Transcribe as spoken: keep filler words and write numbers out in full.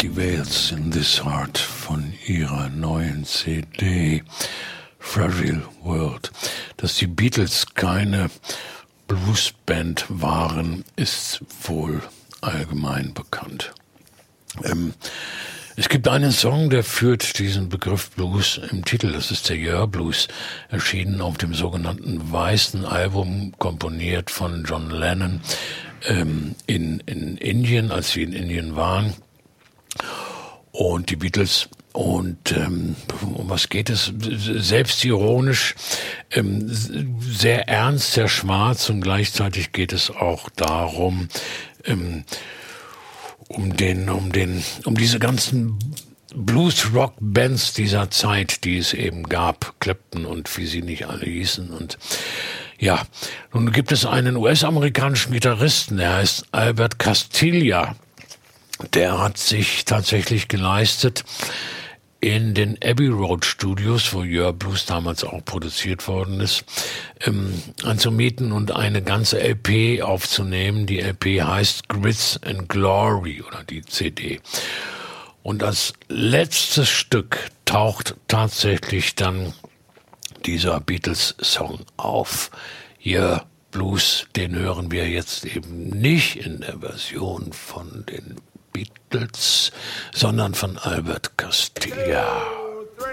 Die Veils in This Heart von ihrer neuen C D Fragile World. Dass die Beatles keine Bluesband waren, ist wohl allgemein bekannt. Ähm, es gibt einen Song, der führt diesen Begriff Blues im Titel. Das ist der Yer Blues, erschienen auf dem sogenannten Weißen Album, komponiert von John Lennon ähm, in, in Indien, als sie in Indien waren. Und die Beatles, und ähm, um was geht es? Selbstironisch, ähm, sehr ernst, sehr schwarz, und gleichzeitig geht es auch darum, ähm, um den, um den, um diese ganzen Blues-Rock-Bands dieser Zeit, die es eben gab, Clapton und wie sie nicht alle hießen. Und ja, nun gibt es einen U S-amerikanischen Gitarristen, der heißt Albert Castiglia. Der hat sich tatsächlich geleistet, in den Abbey Road Studios, wo Yer Blues damals auch produziert worden ist, ähm, anzumieten und eine ganze L P aufzunehmen. Die L P heißt Grits and Glory oder die C D. Und als letztes Stück taucht tatsächlich dann dieser Beatles-Song auf. Yer Blues, den hören wir jetzt eben nicht in der Version von den Beatles, sondern von Albert Castiglia.